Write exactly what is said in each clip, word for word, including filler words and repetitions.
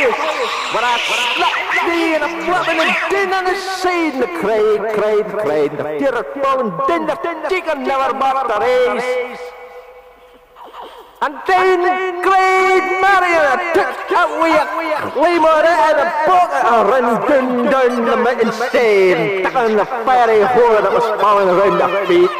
place where I slapped thee and a flapping and din on the side, and the cried, cried, cried, the tear falling, din the chicken never backed the race. And then cried Marion, took away a claymore and a bucket, and ran down, down the mountain side, took on the fiery whore that was falling around the feet.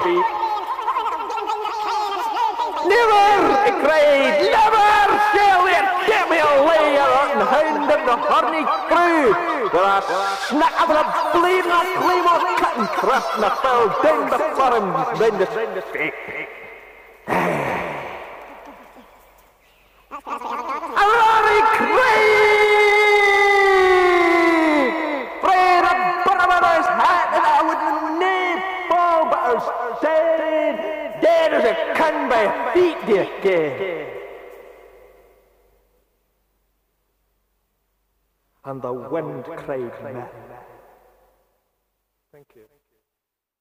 Never, he cried, never shall we get me a layer and hound of the horny crew, with a snack of a bleeding a claymore cut and thrust and a fell down before him, round the feet. A rory cried! Prayed a bottom of his hat and I would nae fall but I was dead, dead as a can by feet, dear gay. And the wind cried, Matt. Thank you.